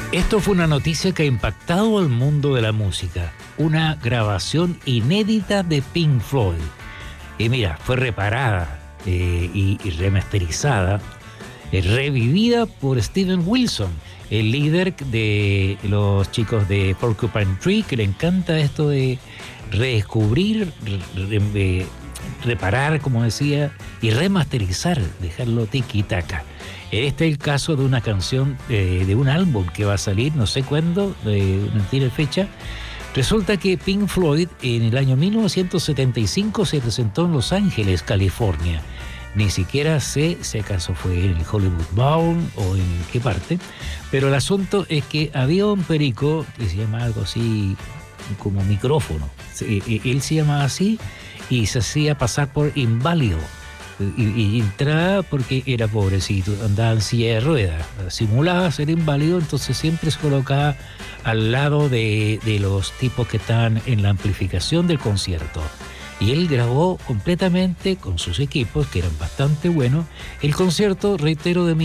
Esto fue una noticia que ha impactado al mundo de la música. Una grabación inédita de Pink Floyd. Y mira, fue reparada y remasterizada, revivida por Steven Wilson, el líder de los chicos de Porcupine Tree, que le encanta esto de redescubrir, reparar, como decía, y remasterizar, dejarlo tiki-taka. Este es el caso de una canción de un álbum que va a salir, no sé cuándo, no tiene fecha. Resulta que Pink Floyd en el año 1975 se presentó en Los Ángeles, California. Ni siquiera sé si acaso fue en el Hollywood Bowl o en qué parte, pero el asunto es que había un perico que se llama algo así como micrófono. Él se llamaba así y se hacía pasar por inválido. Y entraba porque era pobrecito, andaba en silla de ruedas, simulaba ser inválido, entonces siempre se colocaba al lado de los tipos que estaban en la amplificación del concierto. Y él grabó completamente con sus equipos, que eran bastante buenos, el concierto, reitero, de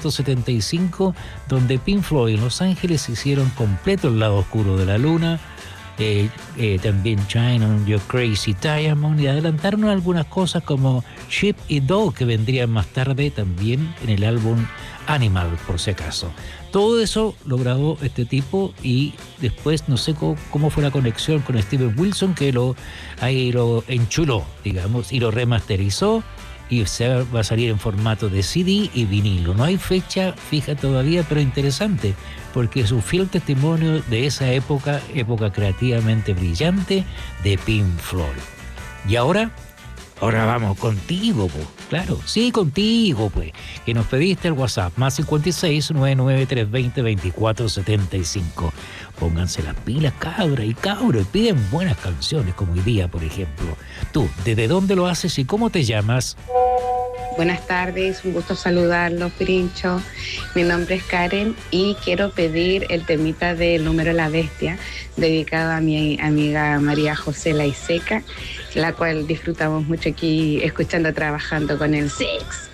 1975, donde Pink Floyd en Los Ángeles hicieron completo el lado oscuro de la luna, también Shine on Your Crazy Diamond, y adelantaron algunas cosas como Sheep y Dog, que vendrían más tarde también en el álbum Animal, por si acaso. Todo eso lo grabó este tipo y después no sé cómo fue la conexión con Steven Wilson, que ahí lo enchuló, digamos, y lo remasterizó, y va a salir en formato de CD y vinilo. No hay fecha fija todavía, pero interesante, porque es un fiel testimonio de esa época creativamente brillante de Pink Floyd. Y ahora vamos contigo, pues. Claro, sí, contigo, pues. Que nos pediste el WhatsApp, más 56 99 320 2475. Pónganse las pilas, cabra y cabro, y piden buenas canciones, como hoy día, por ejemplo. Tú, ¿desde dónde lo haces y cómo te llamas? Buenas tardes, un gusto saludarlos, Pirincho. Mi nombre es Karen y quiero pedir el temita del Número de la Bestia, dedicado a mi amiga María José Laiseca, la cual disfrutamos mucho aquí escuchando, trabajando con el Six.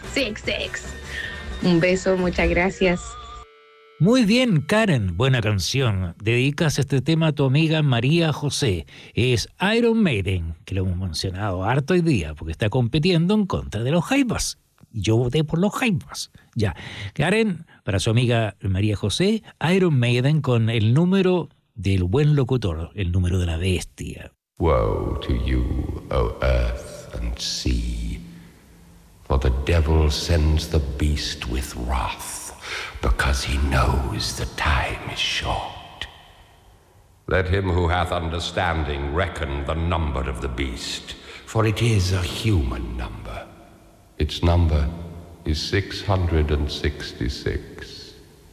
Un beso, muchas gracias. Muy bien, Karen, buena canción. Dedicas este tema a tu amiga María José. Es Iron Maiden, que lo hemos mencionado harto hoy día, porque está compitiendo en contra de los Jaivas. Yo voté por los Jaivas. Ya, Karen, para su amiga María José, Iron Maiden con el número del buen locutor, el número de la bestia. Woe to you, O earth and sea, for the devil sends the beast with wrath, because he knows the time is short. Let him who hath understanding reckon the number of the beast, for it is a human number. Its number is 666.